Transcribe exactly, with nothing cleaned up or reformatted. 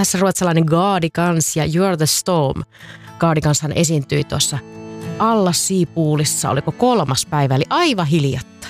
tässä ruotsalainen Gaadikans ja You're the Storm. Gaadikanshan esiintyi tuossa Alla Siipuulissa, oliko kolmas päivä, eli aivan hiljattain.